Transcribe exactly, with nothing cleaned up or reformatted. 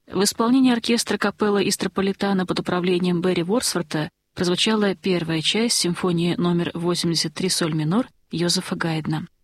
В исполнении оркестра капеллы Истрополитано под управлением Берри Ворсворта прозвучала первая часть симфонии номер восемьдесят три соль минор Йозефа Гайдна.